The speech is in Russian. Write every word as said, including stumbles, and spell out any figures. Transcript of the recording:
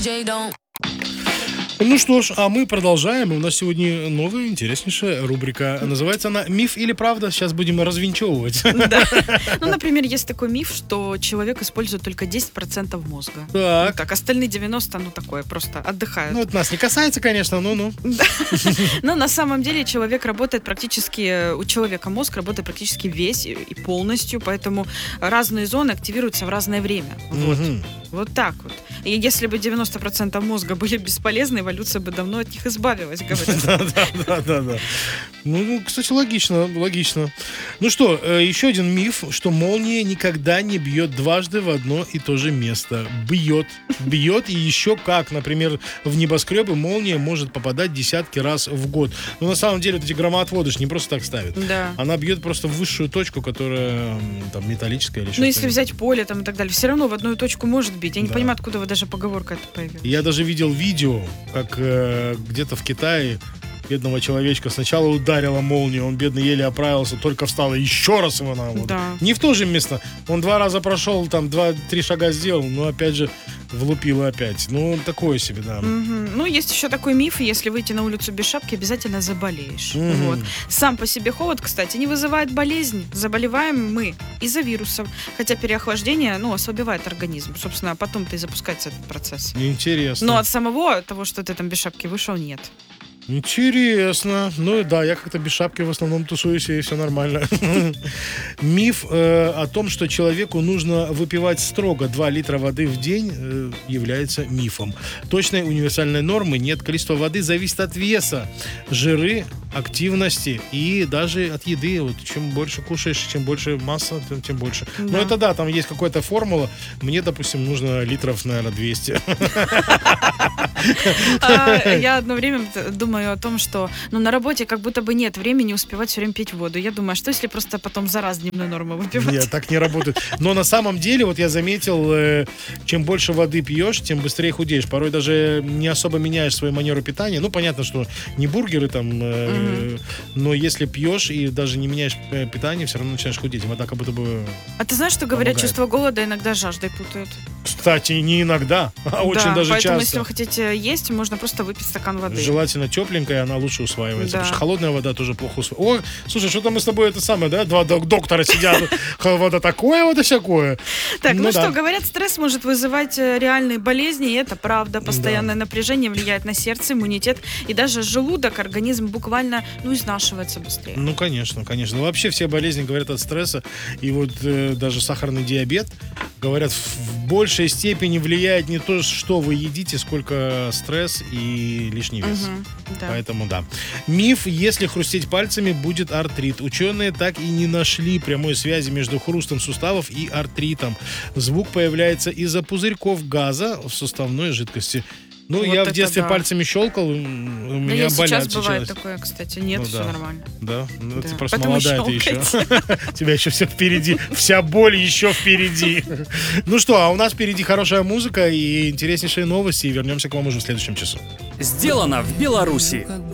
Ну что ж, а мы продолжаем. У нас сегодня новая интереснейшая рубрика. Называется она «Миф или правда?». Сейчас будем развенчевывать. Да. Ну, например, есть такой миф, что человек использует только десять процентов мозга. Так. Ну, так, остальные девяносто, ну, такое, просто отдыхают. Ну, это нас не касается, конечно, ну-ну. Да. Но на самом деле человек работает практически, у человека мозг работает практически весь и полностью, поэтому разные зоны активируются в разное время. Вот. Мгм. Вот так вот. И если бы девяносто процентов мозга были бесполезны, эволюция бы давно от них избавилась, говорят. Да, да, да, да, да. Ну, кстати, логично, логично. Ну что, э, еще один миф, что молния никогда не бьет дважды в одно и то же место. Бьет, бьет и еще как. Например, в небоскребы молния может попадать десятки раз в год. Но на самом деле вот эти громоотводы ж не просто так ставят. Да. Она бьет просто в высшую точку, которая м, там металлическая или Ну, что-то. если взять поле там и так далее, все равно в одну точку может бить. Я не Да. понимаю, откуда вот даже поговорка эта появилась. Я даже видел видео, как э, где-то в Китае бедного человечка сначала ударила молния, он, бедный, еле оправился, только встал, и еще раз его на воду. Да. Не в то же место. Он два раза прошел, там, два-три шага сделал, но опять же влупило опять. Ну, такое себе, да. Мгм. Ну, есть еще такой миф, если выйти на улицу без шапки, обязательно заболеешь. Мгм. Вот. Сам по себе холод, кстати, не вызывает болезни. Заболеваем мы из-за вирусов. Хотя переохлаждение, ну, ослабевает организм. Собственно, потом-то и запускается этот процесс. Интересно. Но от самого того, что ты там без шапки вышел, нет. Интересно. Ну да, я как-то без шапки в основном тусуюсь, и все нормально. Миф э, о том, что человеку нужно выпивать строго два литра воды в день, э, является мифом. Точной универсальной нормы нет. Количество воды зависит от веса, жиры, активности и даже от еды. Вот чем больше кушаешь, чем больше масса, тем, тем больше. Да. Ну это да, там есть какая-то формула. Мне, допустим, нужно литров, наверное, двести. А, Я одно время думаю о том, что ну, на работе как будто бы нет времени успевать все время пить воду. Я думаю, а что если просто потом за раз дневную норму выпивать? Нет, так не работает. Но на самом деле, вот я заметил, э, чем больше воды пьешь, тем быстрее худеешь. Порой даже не особо меняешь свою манеру питания. Ну, понятно, что не бургеры там, э, но если пьешь и даже не меняешь э, питание, все равно начинаешь худеть. Вода как будто бы... А ты знаешь, что говорят, Помогает. чувство голода иногда с жаждой путают? Кстати, не иногда, а очень Да, даже поэтому, часто. если вы хотите есть, можно просто выпить стакан воды. Желательно тепленькая, она лучше усваивается. Да. Потому что холодная вода тоже плохо усваивается. О, слушай, что-то мы с тобой это самое, да? Два док- доктора сидят. Вода такое, вода всякое. Так, ну, Ну что, да. говорят, стресс может вызывать э, реальные болезни, и это правда. Постоянное напряжение влияет на сердце, иммунитет, и даже желудок, организм буквально, ну, изнашивается быстрее. Ну, конечно, конечно. Ну, вообще все болезни говорят от стресса. И вот э, даже сахарный диабет, говорят, в в большей степени влияет не то, что вы едите, сколько стресс и лишний вес. Мгм, да. Поэтому да. Миф: если хрустеть пальцами, будет артрит. Ученые так и не нашли прямой связи между хрустом суставов и артритом. Звук появляется из-за пузырьков газа в суставной жидкости. Ну, Вот я в это детстве да. пальцами щелкал, м, у Да меня и болят сейчас бывает сейчас. такое, кстати. Нет, Ну все да. нормально. Да? Ну, Да. ты просто Поэтому молодая ты еще. щелкайте. У тебя еще все впереди. Вся боль еще впереди. Ну что, а у нас впереди хорошая музыка и интереснейшие новости. И вернемся к вам уже в следующем часу. Сделано в Беларуси.